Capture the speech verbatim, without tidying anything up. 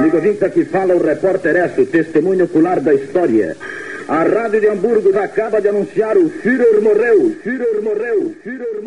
Amigo ouvinte, aqui fala o repórter Esso, testemunho ocular da história. A Rádio de Hamburgo acaba de anunciar o Führer morreu, Führer morreu, Führer